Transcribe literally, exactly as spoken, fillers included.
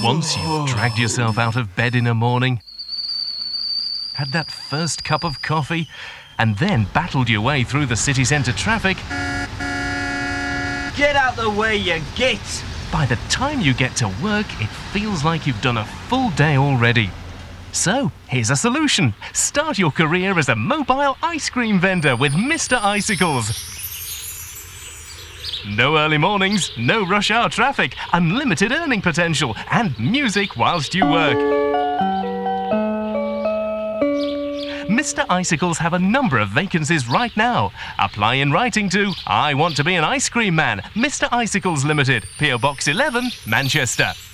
Once you've dragged yourself out of bed in a morning, had that first cup of coffee, and then battled your way through the city centre traffic, Get out the way, you git! by the time you get to work, it feels like you've done a full day already. So, here's a solution. Start your career as a mobile ice cream vendor with Mister Icicles. No early mornings, no rush hour traffic, unlimited earning potential, and music whilst you work. Mister Icicles have a number of vacancies right now. Apply in writing to I Want to Be an Ice Cream Man, Mister Icicles Limited, P O Box eleven, Manchester.